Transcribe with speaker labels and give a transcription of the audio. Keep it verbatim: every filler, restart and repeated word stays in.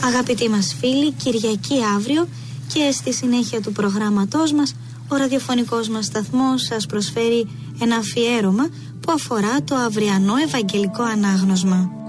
Speaker 1: Αγαπητοί μας φίλοι, Κυριακή αύριο και στη συνέχεια του προγράμματός μας ο ραδιοφωνικός μας σταθμός σας προσφέρει ένα αφιέρωμα που αφορά το αυριανό Ευαγγελικό Ανάγνωσμα.